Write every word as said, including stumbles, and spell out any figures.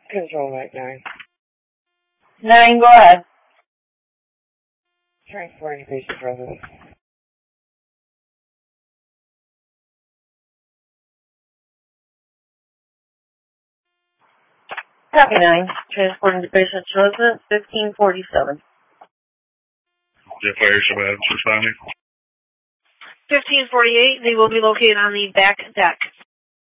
Control Mike nine. Nine, go ahead. Transporting patient residence. Copy nine. Transporting the patient's residence, fifteen forty-seven. Jet fire survivors responding. fifteen forty-eight, they will be located on the back deck.